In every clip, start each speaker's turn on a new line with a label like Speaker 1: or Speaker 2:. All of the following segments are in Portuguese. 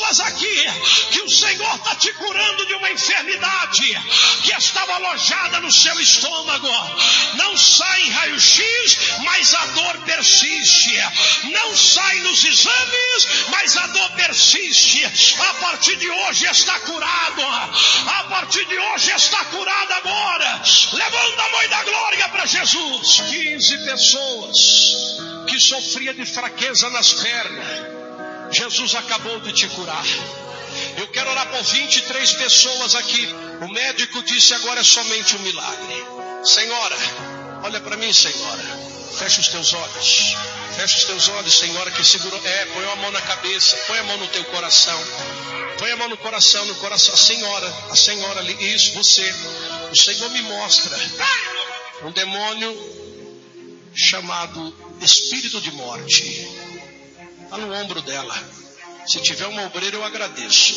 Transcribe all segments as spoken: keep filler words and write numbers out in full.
Speaker 1: pessoas aqui que o Senhor está te curando de uma enfermidade que estava alojada no seu estômago. Não sai em raio-x, mas a dor persiste. Não sai nos exames, mas a dor persiste. A partir de hoje está curado. A partir de hoje está curado agora. Levanta a mão e dá glória para Jesus. quinze pessoas que sofria de fraqueza nas pernas. Jesus acabou de te curar. Eu quero orar por vinte e três pessoas aqui. O médico disse agora é somente um milagre. Senhora, olha para mim, senhora. Fecha os teus olhos. Fecha os teus olhos, senhora, que segurou. É, põe a mão na cabeça, põe a mão no teu coração. Põe a mão no coração, no coração. A senhora, a senhora ali, isso, você. O Senhor me mostra um demônio chamado espírito de morte. Está no ombro dela. Se tiver uma obreira, eu agradeço.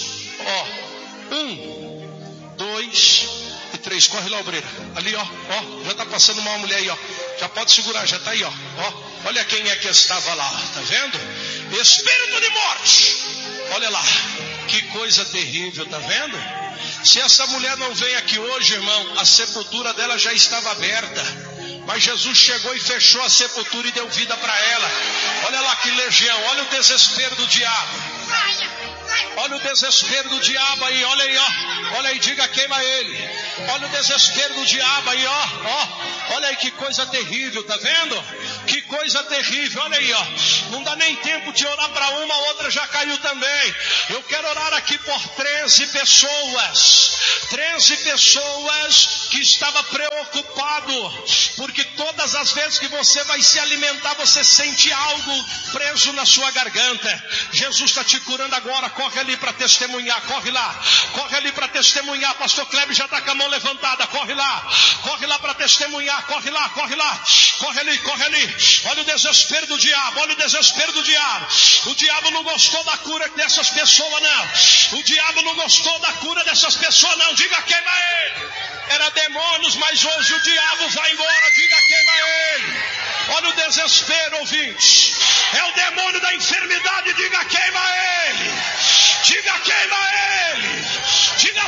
Speaker 1: Ó, um, dois e três. Corre lá, obreira. Ali, ó, ó, já está passando uma mulher aí, ó. Já pode segurar, já está aí, ó. Ó, olha quem é que estava lá, tá vendo? Espírito de morte. Olha lá, que coisa terrível, tá vendo? Se essa mulher não vem aqui hoje, irmão, a sepultura dela já estava aberta. Mas Jesus chegou e fechou a sepultura e deu vida para ela. Olha lá que legião, olha o desespero do diabo. Olha o desespero do diabo aí, olha aí, ó. Olha aí, diga, queima ele. Olha o desespero do diabo aí, ó. Ó, olha aí que coisa terrível, tá vendo? Que coisa terrível, olha aí, ó. Não dá nem tempo de orar para uma, a outra já caiu também. Eu quero orar aqui por treze pessoas. treze pessoas que estavam preocupados, porque todas as vezes que você vai se alimentar, você sente algo preso na sua garganta. Jesus está te curando agora. Corre ali para testemunhar, corre lá. Corre ali para testemunhar. Pastor Kleber já está com a mão levantada. Corre lá, corre lá para testemunhar. Corre lá, corre lá. Corre ali, corre ali. Olha o desespero do diabo, olha o desespero do diabo. O diabo não gostou da cura dessas pessoas, não. O diabo não gostou da cura dessas pessoas, não. Diga, queima ele. Era demônios, mas hoje o diabo vai embora. Diga, queima ele. Olha o desespero, ouvintes. É o demônio da enfermidade. Diga, queima ele. Diga, queima ele. Diga,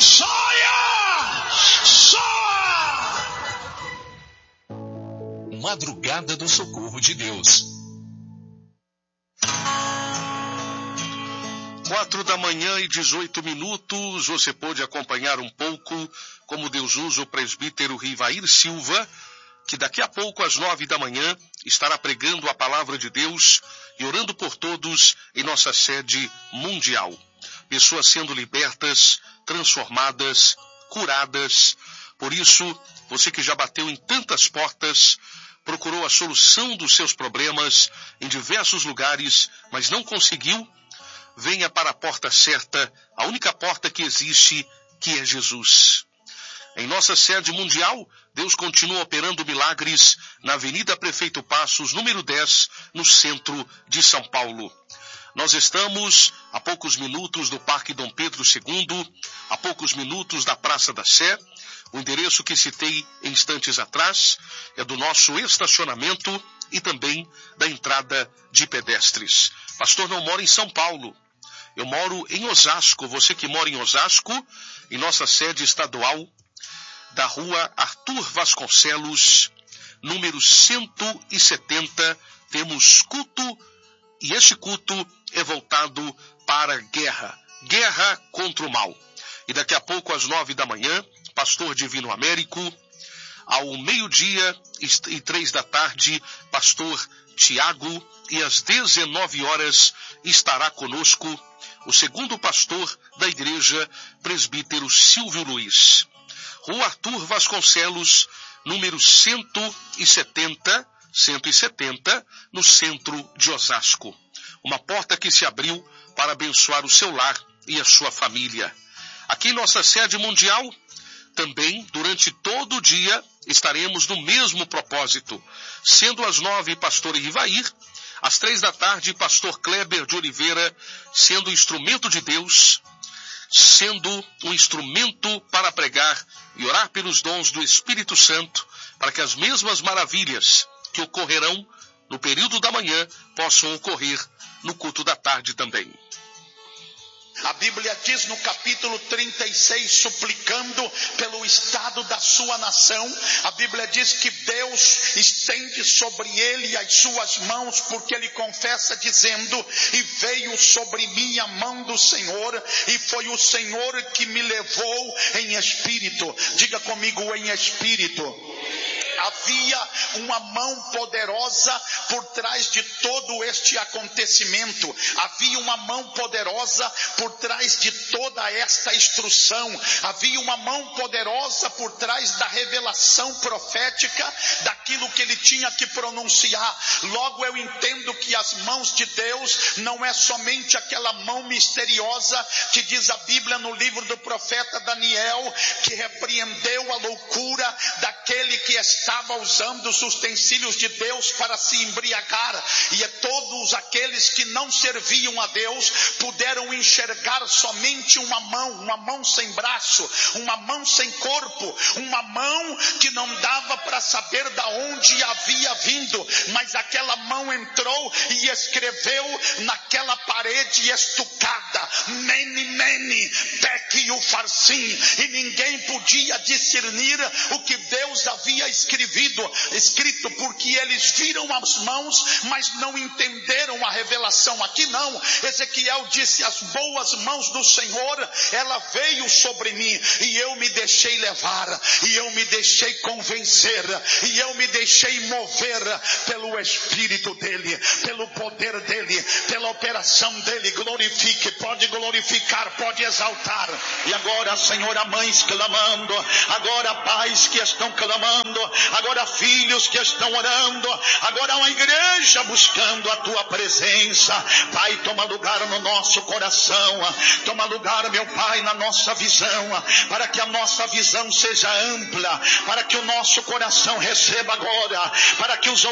Speaker 1: saia. Saia.
Speaker 2: Madrugada do Socorro de Deus.
Speaker 3: Quatro da manhã e dezoito minutos, você pôde acompanhar um pouco como Deus usa o presbítero Rivair Silva, que daqui a pouco às nove da manhã estará pregando a palavra de Deus e orando por todos em nossa sede mundial. Pessoas sendo libertas, transformadas, curadas. Por isso, você que já bateu em tantas portas, procurou a solução dos seus problemas em diversos lugares, mas não conseguiu, venha para a porta certa, a única porta que existe, que é Jesus. Em nossa sede mundial, Deus continua operando milagres na Avenida Prefeito Passos, número dez, no centro de São Paulo. Nós estamos a poucos minutos do Parque Dom Pedro segundo, a poucos minutos da Praça da Sé. O endereço que citei em instantes atrás é do nosso estacionamento e também da entrada de pedestres. Pastor, não moro em São Paulo. Eu moro em Osasco. Você que mora em Osasco, em nossa sede estadual, da rua Arthur Vasconcelos, número cento e setenta, temos culto, e este culto é voltado para a guerra, guerra contra o mal. E daqui a pouco, às nove da manhã, Pastor Divino Américo, ao meio-dia e três da tarde, Pastor Tiago, e às dezenove horas estará conosco o segundo pastor da igreja, presbítero Silvio Luiz. Rua Arthur Vasconcelos, número cento e setenta, cento e setenta, no centro de Osasco. Uma porta que se abriu para abençoar o seu lar e a sua família. Aqui em nossa sede mundial, também, durante todo o dia, estaremos no mesmo propósito. Sendo às nove, pastor Rivair, às três da tarde, pastor Kleber de Oliveira, sendo instrumento de Deus, sendo um instrumento para pregar e orar pelos dons do Espírito Santo, para que as mesmas maravilhas que ocorrerão no período da manhã possam ocorrer no culto da tarde também. A
Speaker 4: A Bíblia diz no capítulo trinta e seis, suplicando pelo estado da sua nação, a Bíblia diz que Deus estende sobre ele as suas mãos, porque ele confessa dizendo: e veio sobre mim a mão do Senhor, e foi o Senhor que me levou em espírito. Diga comigo, em espírito. Havia uma mão poderosa por trás de todo este acontecimento. Havia uma mão poderosa por trás de toda esta instrução. Havia uma mão poderosa por trás da revelação profética, daquilo que ele tinha que pronunciar. Logo eu entendo que as mãos de Deus não é somente aquela mão misteriosa que diz a Bíblia no livro do profeta Daniel, que repreendeu a loucura daquele que estava usando os utensílios de Deus para se embriagar, e todos aqueles que não serviam a Deus puderam enxergar somente uma mão, uma mão sem braço, uma mão sem corpo, uma mão que não dava para saber da onde havia vindo, mas aquela mão entrou e escreveu naquela parede estucada: Mene, Mene, Tekel Upharsin, e ninguém podia discernir o que Deus havia escrito, escrito, porque eles viram as mãos, mas não entenderam a revelação. Aqui não, Ezequiel disse: as boas mãos do Senhor, ela veio sobre mim, e eu me deixei levar, e eu me deixei convencer, e eu me deixei mover pelo Espírito dele, pelo poder dele, pela operação dele. Glorifique, pode glorificar, pode exaltar. E agora, Senhor, há mães clamando, agora pais que estão clamando, agora filhos que estão orando, agora uma igreja buscando a tua presença. Pai, toma lugar no nosso coração, toma lugar, meu Pai, na nossa visão, para que a nossa visão seja ampla, para que o nosso coração receba agora, para que os